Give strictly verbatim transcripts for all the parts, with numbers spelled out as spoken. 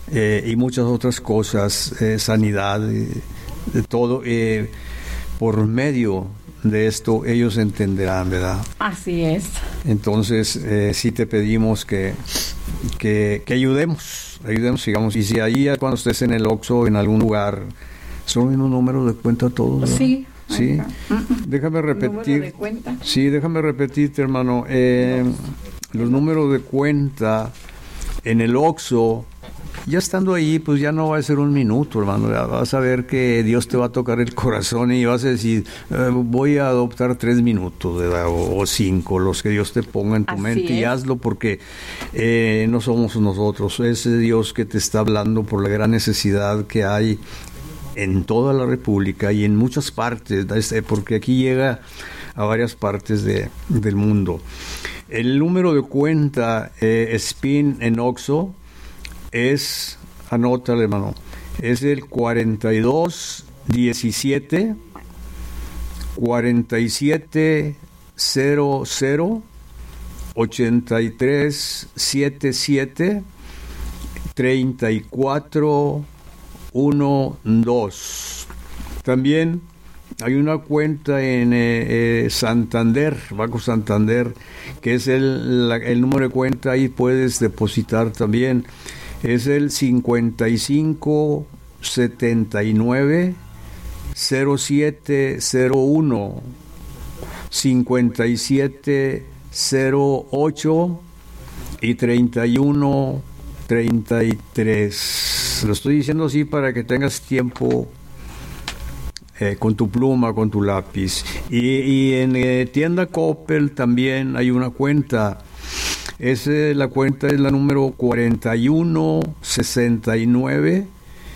eh, y muchas otras cosas, eh, sanidad, eh, de todo, eh, por medio de esto ellos entenderán, ¿verdad? Así es. Entonces, eh, sí te pedimos que, que, que ayudemos, ayudemos, sigamos. Y si ahí cuando estés en el Oxxo, en algún lugar, solo en un número de cuenta todos, ¿verdad? Sí. Sí. Déjame repetir. ¿Número de cuenta? Sí, déjame repetirte, hermano. Eh, los números de cuenta en el Oxxo, ya estando ahí, pues ya no va a ser un minuto, hermano. Ya vas a ver que Dios te va a tocar el corazón y vas a decir, eh, voy a adoptar tres minutos, ¿verdad? O, o cinco, los que Dios te ponga en tu Así mente, es. y hazlo, porque eh, no somos nosotros, es Dios que te está hablando por la gran necesidad que hay en toda la República y en muchas partes, porque aquí llega a varias partes de, del mundo. El número de cuenta eh, S P I N en Oxxo es, anótale, hermano, es el cuarenta y dos diecisiete cuarenta y siete cero cero ochenta y tres setenta y siete treinta y cuatro uno dos. También hay una cuenta en eh, eh, Santander, Banco Santander, que es el, la, el número de cuenta, ahí puedes depositar también. Es el cincuenta y cinco setenta y nueve cero siete cero uno cincuenta y siete cero ocho y treinta y uno treinta y tres. Lo estoy diciendo así para que tengas tiempo eh, con tu pluma, con tu lápiz. Y, y en eh, tienda Coppel también hay una cuenta. Es, eh, la cuenta es la número cuarenta y uno sesenta y nueve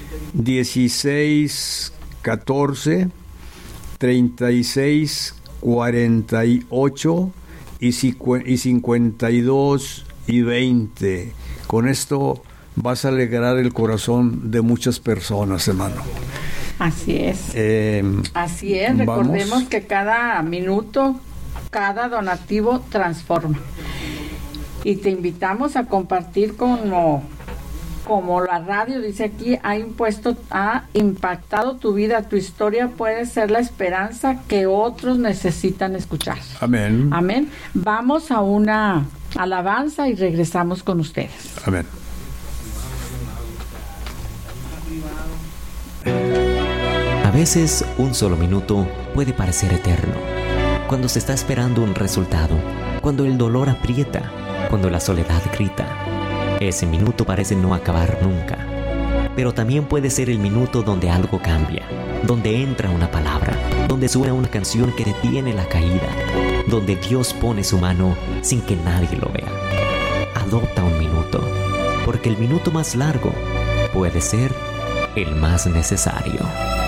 dieciséis catorce treinta y seis cuarenta y ocho y cincuenta y dos y veinte. Con esto vas a alegrar el corazón de muchas personas, hermano. Así es. Eh, Así es. Recordemos vamos. que cada minuto, cada donativo transforma. Y te invitamos a compartir como, como la radio dice aquí, ha impuesto, ha impactado tu vida, tu historia puede ser la esperanza que otros necesitan escuchar. Amén. Amén. Vamos a una alabanza y regresamos con ustedes. Amén. A veces un solo minuto puede parecer eterno. Cuando se está esperando un resultado, cuando el dolor aprieta, cuando la soledad grita, ese minuto parece no acabar nunca. Pero también puede ser el minuto donde algo cambia, donde entra una palabra, donde suena una canción que detiene la caída, donde Dios pone su mano sin que nadie lo vea. Adopta un minuto, porque el minuto más largo puede ser el más necesario.